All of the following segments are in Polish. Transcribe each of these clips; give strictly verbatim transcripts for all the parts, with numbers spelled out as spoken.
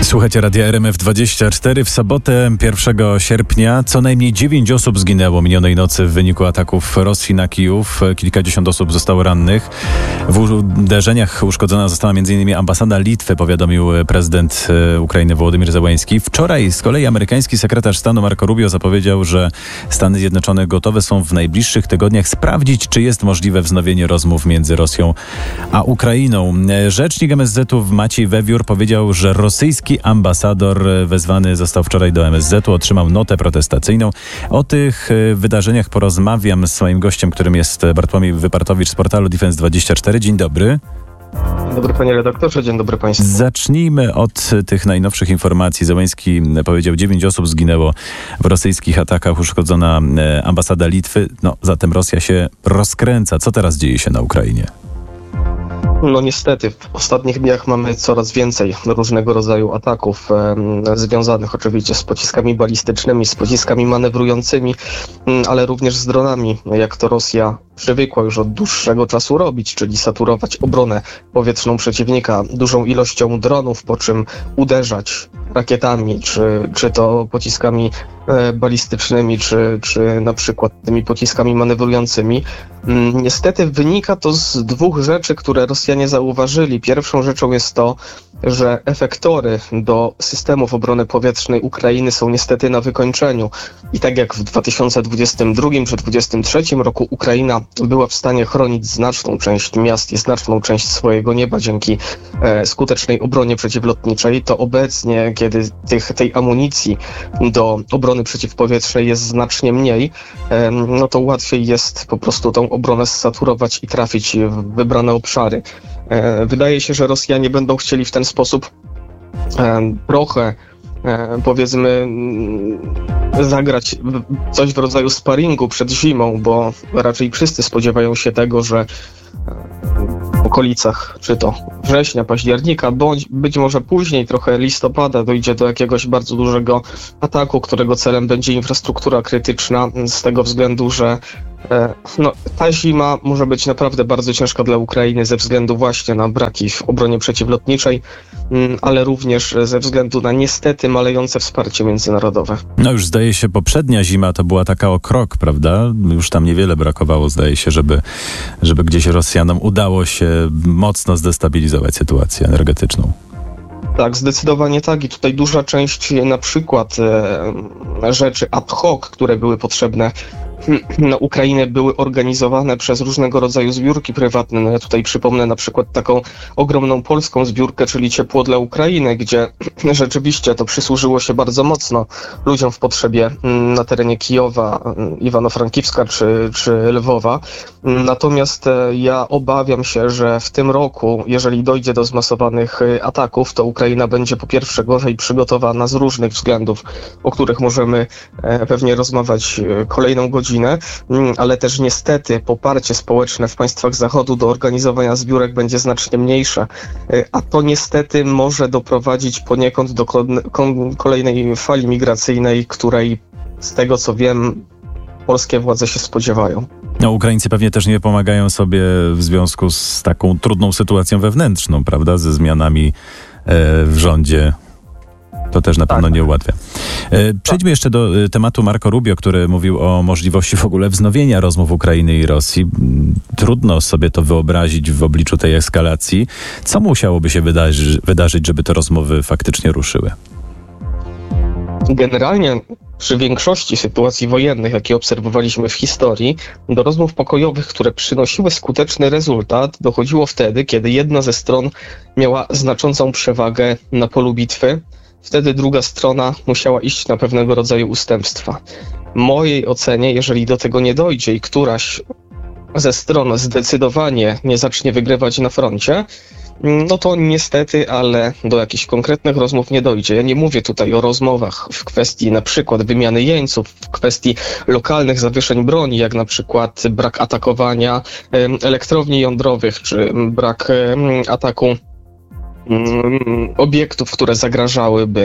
Słuchajcie Radia R M F dwadzieścia cztery. W sobotę pierwszego sierpnia co najmniej dziewięć osób zginęło minionej nocy w wyniku ataków Rosji na Kijów. Kilkadziesiąt osób zostało rannych. W uderzeniach uszkodzona została między innymi ambasada Litwy, powiadomił prezydent Ukrainy Wołodymyr Zełański. Wczoraj z kolei amerykański sekretarz stanu Marco Rubio zapowiedział, że Stany Zjednoczone gotowe są w najbliższych tygodniach sprawdzić, czy jest możliwe wznowienie rozmów między Rosją a Ukrainą. Rzecznik M S Z-u Maciej Wewiór powiedział, że rosyjski ambasador wezwany został wczoraj do M S Z-u, otrzymał notę protestacyjną. O tych wydarzeniach porozmawiam z swoim gościem, którym jest Bartłomiej Wypartowicz z portalu Defense dwadzieścia cztery. Dzień dobry. Dzień dobry panie redaktorze, dzień dobry państwu. Zacznijmy od tych najnowszych informacji. Zełański powiedział, dziewięć osób zginęło w rosyjskich atakach, uszkodzona ambasada Litwy. No, zatem Rosja się rozkręca. Co teraz dzieje się na Ukrainie? No niestety, w ostatnich dniach mamy coraz więcej różnego rodzaju ataków e, związanych oczywiście z pociskami balistycznymi, z pociskami manewrującymi, m, ale również z dronami, jak to Rosja przywykła już od dłuższego czasu robić, czyli saturować obronę powietrzną przeciwnika dużą ilością dronów, po czym uderzać rakietami, czy, czy to pociskami e, balistycznymi, czy, czy na przykład tymi pociskami manewrującymi. Mm, niestety wynika to z dwóch rzeczy, które Rosjanie zauważyli. Pierwszą rzeczą jest to, że efektory do systemów obrony powietrznej Ukrainy są niestety na wykończeniu. I tak jak w dwa tysiące dwudziestym drugim czy dwa tysiące dwudziestym trzecim roku Ukraina była w stanie chronić znaczną część miast i znaczną część swojego nieba dzięki e, skutecznej obronie przeciwlotniczej, to obecnie, kiedy tych, tej amunicji do obrony przeciwpowietrznej jest znacznie mniej, e, no to łatwiej jest po prostu tą obronę zsaturować i trafić w wybrane obszary. E, wydaje się, że Rosjanie będą chcieli w ten sposób e, trochę e, powiedzmy zagrać coś w rodzaju sparingu przed zimą, bo raczej wszyscy spodziewają się tego, że w okolicach czy to września, października, bądź być może później, trochę listopada, dojdzie do jakiegoś bardzo dużego ataku, którego celem będzie infrastruktura krytyczna, z tego względu, że no, ta zima może być naprawdę bardzo ciężka dla Ukrainy ze względu właśnie na braki w obronie przeciwlotniczej, ale również ze względu na niestety malejące wsparcie międzynarodowe. No już zdaje się, poprzednia zima to była taka o krok, prawda? Już tam niewiele brakowało, zdaje się, żeby, żeby gdzieś Rosjanom udało się mocno zdestabilizować sytuację energetyczną. Tak, zdecydowanie tak. I tutaj duża część na przykład e, rzeczy ad hoc, które były potrzebne na Ukrainę, były organizowane przez różnego rodzaju zbiórki prywatne. No ja tutaj przypomnę na przykład taką ogromną polską zbiórkę, czyli Ciepło dla Ukrainy, gdzie rzeczywiście to przysłużyło się bardzo mocno ludziom w potrzebie na terenie Kijowa, Iwano-Frankiwska czy, czy Lwowa. Natomiast ja obawiam się, że w tym roku, jeżeli dojdzie do zmasowanych ataków, to Ukraina będzie po pierwsze gorzej przygotowana z różnych względów, o których możemy pewnie rozmawiać kolejną godzinę, ale też niestety poparcie społeczne w państwach Zachodu do organizowania zbiórek będzie znacznie mniejsze, a to niestety może doprowadzić poniekąd do kolejnej fali migracyjnej, której z tego co wiem polskie władze się spodziewają. No, Ukraińcy pewnie też nie pomagają sobie w związku z taką trudną sytuacją wewnętrzną, prawda, ze zmianami e, w rządzie. To też na pewno tak nie ułatwia. Przejdźmy jeszcze do tematu Marco Rubio, który mówił o możliwości w ogóle wznowienia rozmów Ukrainy i Rosji. Trudno sobie to wyobrazić w obliczu tej eskalacji. Co musiałoby się wydarzy, wydarzyć, żeby te rozmowy faktycznie ruszyły? Generalnie przy większości sytuacji wojennych, jakie obserwowaliśmy w historii, do rozmów pokojowych, które przynosiły skuteczny rezultat, dochodziło wtedy, kiedy jedna ze stron miała znaczącą przewagę na polu bitwy. Wtedy druga strona musiała iść na pewnego rodzaju ustępstwa. W mojej ocenie, jeżeli do tego nie dojdzie i któraś ze stron zdecydowanie nie zacznie wygrywać na froncie, no to niestety, ale do jakichś konkretnych rozmów nie dojdzie. Ja nie mówię tutaj o rozmowach w kwestii na przykład wymiany jeńców, w kwestii lokalnych zawieszeń broni, jak na przykład brak atakowania elektrowni jądrowych, czy brak ataku obiektów, które zagrażałyby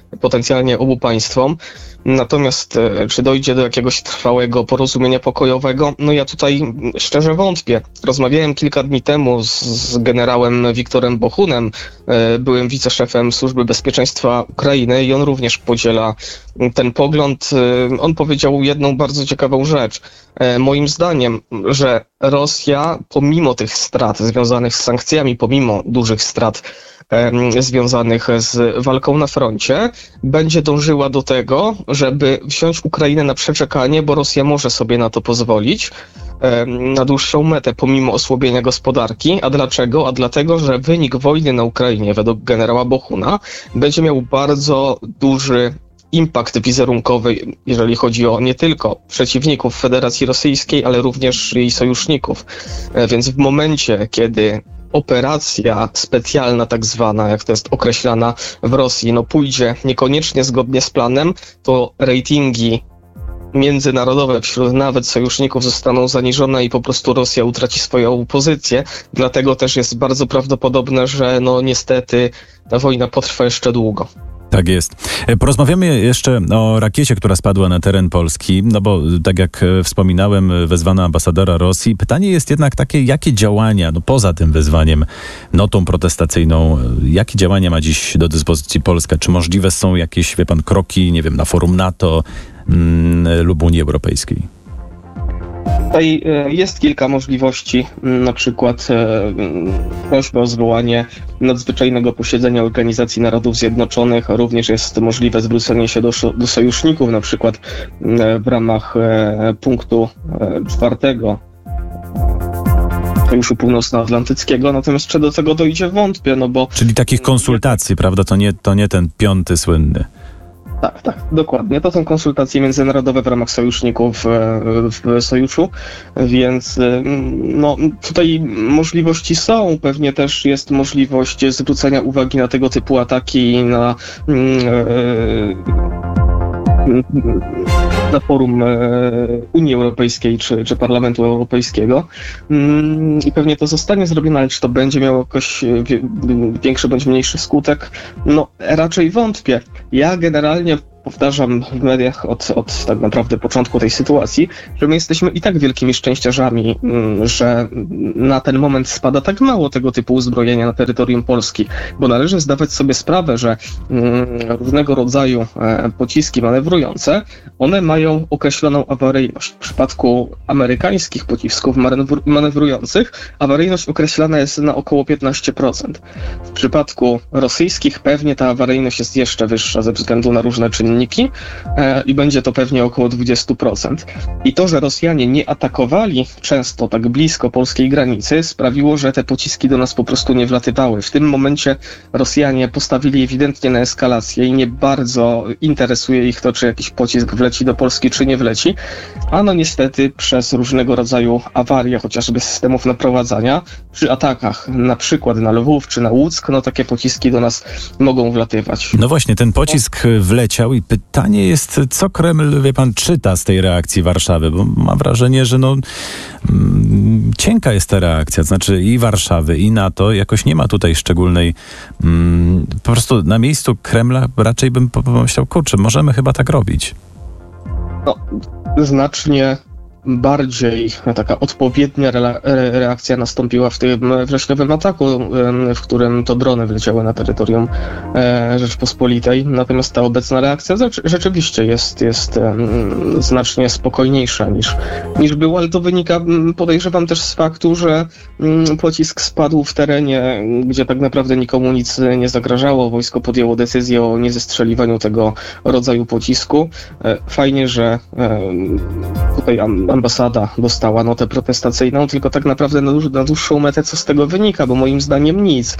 potencjalnie obu państwom. Natomiast czy dojdzie do jakiegoś trwałego porozumienia pokojowego? No ja tutaj szczerze wątpię. Rozmawiałem kilka dni temu z, z generałem Wiktorem Bohunem, byłym wiceszefem Służby Bezpieczeństwa Ukrainy, i on również podziela ten pogląd. On powiedział jedną bardzo ciekawą rzecz. Moim zdaniem, że Rosja pomimo tych strat związanych z sankcjami, pomimo dużych strat związanych z walką na froncie, będzie dążyła do tego, żeby wziąć Ukrainę na przeczekanie, bo Rosja może sobie na to pozwolić na dłuższą metę, pomimo osłabienia gospodarki. A dlaczego? A dlatego, że wynik wojny na Ukrainie, według generała Bohuna, będzie miał bardzo duży impact wizerunkowy, jeżeli chodzi o nie tylko przeciwników Federacji Rosyjskiej, ale również jej sojuszników. Więc w momencie, kiedy operacja specjalna, tak zwana, jak to jest określana w Rosji, no pójdzie niekoniecznie zgodnie z planem, to ratingi międzynarodowe wśród nawet sojuszników zostaną zaniżone i po prostu Rosja utraci swoją pozycję. Dlatego też jest bardzo prawdopodobne, że no niestety ta wojna potrwa jeszcze długo. Tak jest. Porozmawiamy jeszcze o rakiecie, która spadła na teren Polski, no bo tak jak wspominałem, wezwano ambasadora Rosji. Pytanie jest jednak takie, jakie działania, no poza tym wezwaniem, notą protestacyjną, jakie działania ma dziś do dyspozycji Polska? Czy możliwe są jakieś, wie pan, kroki, nie wiem, na forum NATO mm, lub Unii Europejskiej? Tutaj jest kilka możliwości, na przykład prośba o zwołanie nadzwyczajnego posiedzenia Organizacji Narodów Zjednoczonych. Również jest możliwe zwrócenie się do, do sojuszników, na przykład w ramach punktu czwartego Sojuszu Północnoatlantyckiego. Natomiast czy do tego dojdzie, wątpię, no bo... Czyli takich konsultacji, prawda? To nie, to nie ten piąty słynny. Tak, tak, dokładnie. To są konsultacje międzynarodowe w ramach sojuszników w sojuszu, więc no, tutaj możliwości są. Pewnie też jest możliwość zwrócenia uwagi na tego typu ataki na na forum Unii Europejskiej czy, czy Parlamentu Europejskiego i pewnie to zostanie zrobione, ale czy to będzie miało jakoś większy bądź mniejszy skutek? No raczej wątpię. Ja generalnie powtarzam w mediach od, od tak naprawdę początku tej sytuacji, że my jesteśmy i tak wielkimi szczęściarzami, że na ten moment spada tak mało tego typu uzbrojenia na terytorium Polski, bo należy zdawać sobie sprawę, że różnego rodzaju pociski manewrujące, one mają określoną awaryjność. W przypadku amerykańskich pocisków manewrujących awaryjność określana jest na około piętnaście procent. W przypadku rosyjskich pewnie ta awaryjność jest jeszcze wyższa ze względu na różne czynniki, e, i będzie to pewnie około dwadzieścia procent. I to, że Rosjanie nie atakowali często tak blisko polskiej granicy, sprawiło, że te pociski do nas po prostu nie wlatywały. W tym momencie Rosjanie postawili ewidentnie na eskalację i nie bardzo interesuje ich to, czy jakiś pocisk wleci do Polski, czy nie wleci. A no niestety przez różnego rodzaju awarie, chociażby systemów naprowadzania, przy atakach na przykład na Lwów czy na Łuck, no takie pociski do nas mogą wlatywać. No właśnie, ten pocisk wleciał i pytanie jest, co Kreml, wie pan, czyta z tej reakcji Warszawy, bo mam wrażenie, że no mm, cienka jest ta reakcja, to znaczy i Warszawy, i NATO, jakoś nie ma tutaj szczególnej, mm, po prostu na miejscu Kremla raczej bym pomyślał, kurczę, możemy chyba tak robić. No, znacznie bardziej taka odpowiednia re- reakcja nastąpiła w tym wrześniowym ataku, w którym to drony wleciały na terytorium e, Rzeczpospolitej. Natomiast ta obecna reakcja rzeczywiście jest, jest um, znacznie spokojniejsza niż, niż była, ale to wynika, podejrzewam, też z faktu, że um, pocisk spadł w terenie, gdzie tak naprawdę nikomu nic nie zagrażało. Wojsko podjęło decyzję o niezestrzeliwaniu tego rodzaju pocisku. E, fajnie, że e, tutaj ambasada dostała notę protestacyjną, tylko tak naprawdę na, dłuż, na dłuższą metę co z tego wynika, bo moim zdaniem nic.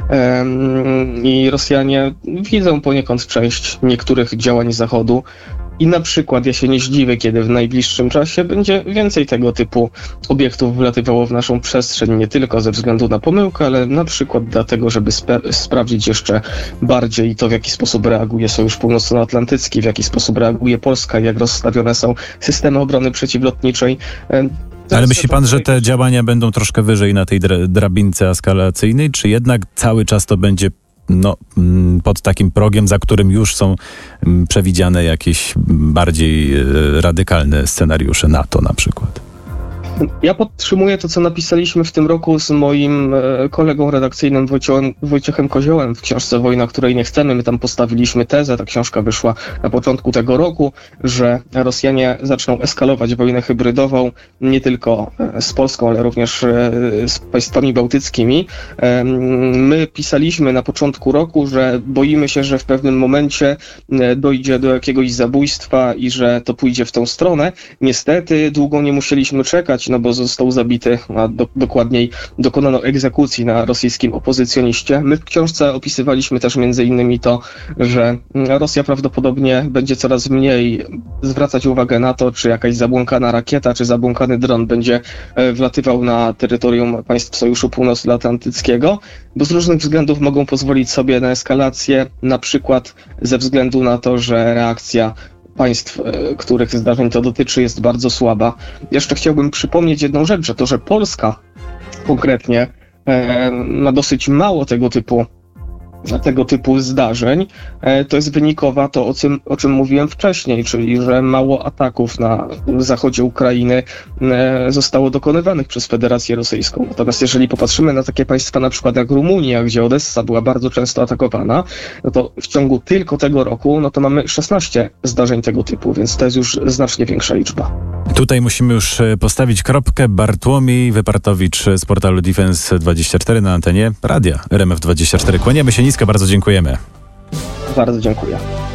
Ehm, I Rosjanie widzą poniekąd część niektórych działań Zachodu i na przykład ja się nie zdziwię, kiedy w najbliższym czasie będzie więcej tego typu obiektów wlatywało w naszą przestrzeń, nie tylko ze względu na pomyłkę, ale na przykład dlatego, żeby spe- sprawdzić jeszcze bardziej to, w jaki sposób reaguje Sojusz Północnoatlantycki, w jaki sposób reaguje Polska, jak rozstawione są systemy obrony przeciwlotniczej. Ale myśli pan, że te działania będą troszkę wyżej na tej drabince eskalacyjnej, czy jednak cały czas to będzie no, pod takim progiem, za którym już są przewidziane jakieś bardziej radykalne scenariusze NATO na przykład? Ja podtrzymuję to, co napisaliśmy w tym roku z moim kolegą redakcyjnym Wojciechem, Wojciechem Koziołem w książce Wojna, której nie chcemy. My tam postawiliśmy tezę, ta książka wyszła na początku tego roku, że Rosjanie zaczną eskalować wojnę hybrydową nie tylko z Polską, ale również z państwami bałtyckimi. My pisaliśmy na początku roku, że boimy się, że w pewnym momencie dojdzie do jakiegoś zabójstwa i że to pójdzie w tą stronę. Niestety długo nie musieliśmy czekać, no bo został zabity, a do, dokładniej dokonano egzekucji na rosyjskim opozycjoniście. My w książce opisywaliśmy też między innymi to, że Rosja prawdopodobnie będzie coraz mniej zwracać uwagę na to, czy jakaś zabłąkana rakieta, czy zabłąkany dron będzie wlatywał na terytorium państw Sojuszu Północnoatlantyckiego, bo z różnych względów mogą pozwolić sobie na eskalację, na przykład ze względu na to, że reakcja państw, których zdarzeń to dotyczy, jest bardzo słaba. Jeszcze chciałbym przypomnieć jedną rzecz, że to, że Polska konkretnie e, ma dosyć mało tego typu tego typu zdarzeń, to jest wynikowa to, o czym, o czym mówiłem wcześniej, czyli że mało ataków na zachodzie Ukrainy zostało dokonywanych przez Federację Rosyjską. Natomiast jeżeli popatrzymy na takie państwa na przykład jak Rumunia, gdzie Odessa była bardzo często atakowana, no to w ciągu tylko tego roku, no to mamy szesnaście zdarzeń tego typu, więc to jest już znacznie większa liczba. Tutaj musimy już postawić kropkę. Bartłomiej Wypartowicz z portalu Defense dwadzieścia cztery na antenie radia R M F dwadzieścia cztery. Kłaniamy się nisko, bardzo dziękujemy. Bardzo dziękuję.